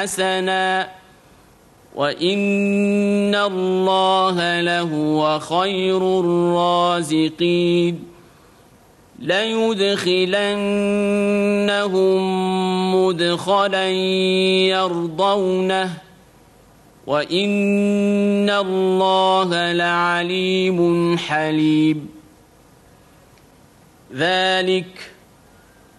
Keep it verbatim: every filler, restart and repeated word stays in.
حسنا وإن الله لهو خير الرازقين ليدخلنهم مدخلا يرضونه وإن الله لعليم حليم ذلك